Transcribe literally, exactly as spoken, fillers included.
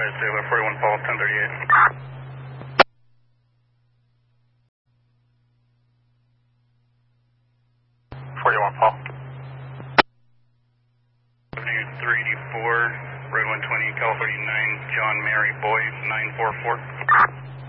Advise Taylor, forty-one Paul, ten thirty-eight. forty-one Paul. Avenue three eighty-four, Red one twenty, California nine, John Mary Boyd, nine four four.